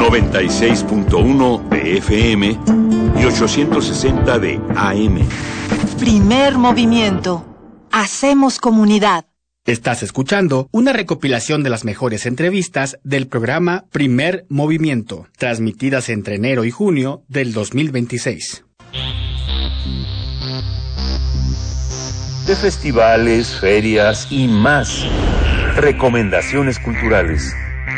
96.1 de FM y 860 de AM. Primer movimiento. Hacemos comunidad. Estás escuchando una recopilación de las mejores entrevistas del programa Primer Movimiento, transmitidas entre enero y junio del 2026. De festivales, ferias y más. Recomendaciones culturales.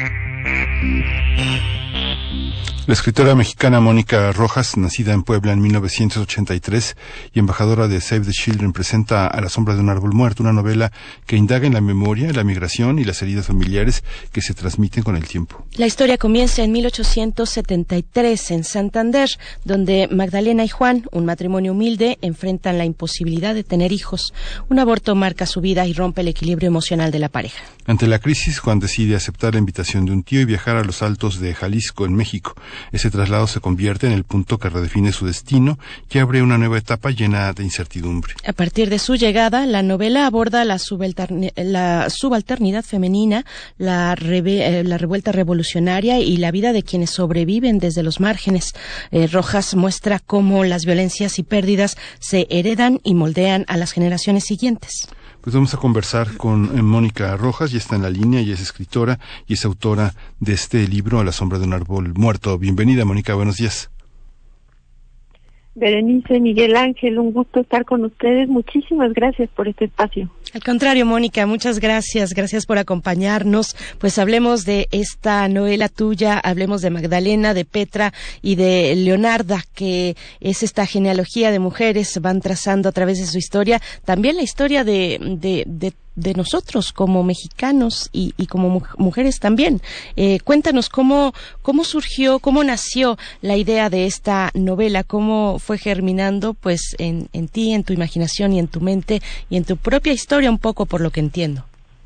La escritora mexicana Mónica Rojas, nacida en Puebla en 1983 y embajadora de Save the Children, presenta A la sombra de un árbol muerto, una novela que indaga en la memoria, la migración y las heridas familiares que se transmiten con el tiempo. La historia comienza en 1873 en Santander, donde Magdalena y Juan, un matrimonio humilde, enfrentan la imposibilidad de tener hijos. Un aborto marca su vida y rompe el equilibrio emocional de la pareja. Ante la crisis, Juan decide aceptar la invitación de un tío y viajar a los Altos de Jalisco, en México. Ese traslado se convierte en el punto que redefine su destino y abre una nueva etapa llena de incertidumbre. A partir de su llegada, la novela aborda la subalternidad femenina, la revuelta revolucionaria y la vida de quienes sobreviven desde los márgenes. Rojas muestra cómo las violencias y pérdidas se heredan y moldean a las generaciones siguientes. Pues vamos a conversar con Mónica Rojas, ya está en la línea, ella es escritora y es autora de este libro, A la sombra de un árbol muerto. Bienvenida, Mónica, buenos días. Berenice, Miguel Ángel, un gusto estar con ustedes. Muchísimas gracias por este espacio. Al contrario, Mónica, muchas gracias. Gracias por acompañarnos. Pues hablemos de esta novela tuya, hablemos de Magdalena, de Petra y de Leonarda, que es esta genealogía de mujeres, van trazando a través de su historia, también la historia de nosotros como mexicanos y como mujeres también. Cuéntanos cómo surgió, cómo nació la idea de esta novela, cómo fue germinando pues en ti, en tu imaginación y en tu mente y en tu propia historia un poco, por lo que entiendo.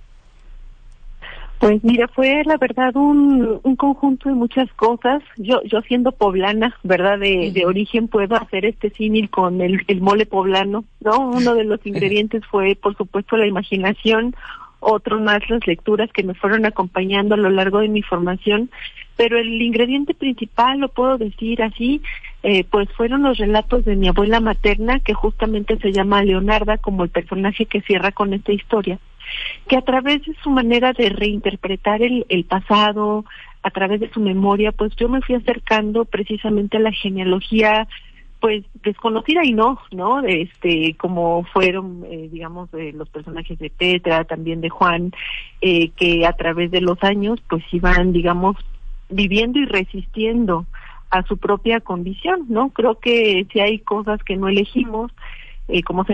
Pues mira, fue la verdad un conjunto de muchas cosas. Yo siendo poblana, ¿verdad? De origen puedo hacer este símil con el mole poblano, ¿no? Uno de los ingredientes fue, por supuesto, la imaginación, otro más las lecturas que me fueron acompañando a lo largo de mi formación, pero el ingrediente principal, lo puedo decir así, pues fueron los relatos de mi abuela materna, que justamente se llama Leonarda, como el personaje que cierra con esta historia, que a través de su manera de reinterpretar el pasado, a través de su memoria, pues yo me fui acercando precisamente a la genealogía pues desconocida y no, como fueron, digamos, los personajes de Petra, también de Juan, que a través de los años pues iban, digamos, viviendo y resistiendo a su propia condición, ¿no? Creo que si hay cosas que no elegimos, como se